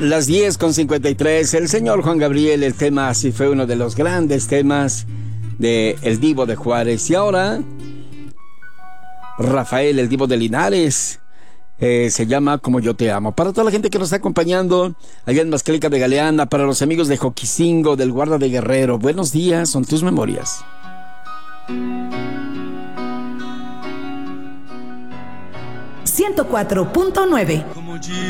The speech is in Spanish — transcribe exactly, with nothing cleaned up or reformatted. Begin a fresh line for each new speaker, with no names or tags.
Las diez con cincuenta y tres, el señor Juan Gabriel, el tema así fue uno de los grandes temas de El Divo de Juárez. Y ahora, Rafael, el Divo de Linares, eh, se llama Como Yo Te Amo. Para toda la gente que nos está acompañando allá en Mascalica de Galeana, para los amigos de Joquicingo, del Guarda de Guerrero, buenos días, son tus memorias.
ciento cuatro punto nueve